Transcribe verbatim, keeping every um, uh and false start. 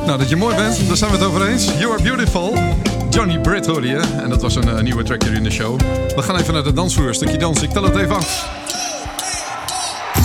Nou, dat je mooi bent, daar zijn we het over eens. You are beautiful. Johnny Britt hoorde je. En dat was een uh, nieuwe track hier in de show. We gaan even naar de dansvloer. Een stukje dans. Ik tel het even af.